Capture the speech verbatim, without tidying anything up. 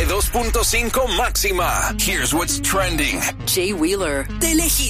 dos punto cinco máxima. Here's what's trending. Jay Wheeler, te elegí.